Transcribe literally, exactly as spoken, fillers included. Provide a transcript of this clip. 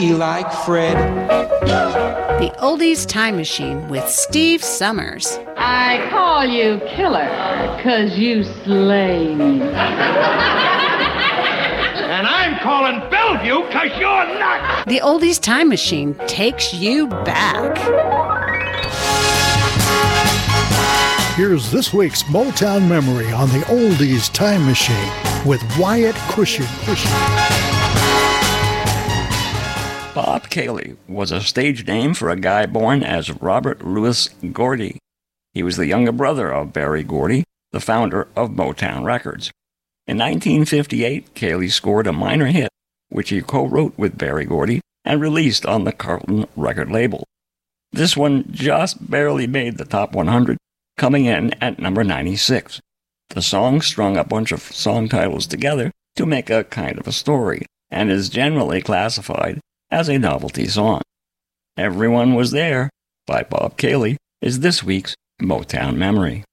Like Fred. The Oldies Time Machine with Steve Summers. I call you killer, 'cause you slay me. And I'm calling Bellevue, 'cause you're nuts. The Oldies Time Machine takes you back. Here's this week's Motown Memory on the Oldies Time Machine with Wyatt Cushion. Bob Cayley was a stage name for a guy born as Robert Louis Gordy. He was the younger brother of Berry Gordy, the founder of Motown Records. In nineteen fifty-eight, Cayley scored a minor hit, which he co-wrote with Berry Gordy and released on the Carlton record label. This one just barely made the top one hundred, coming in at number ninety-six. The song strung a bunch of song titles together to make a kind of a story, and is generally classified as a novelty song. Everyone Was There by Bob Cayley is this week's Motown Memory.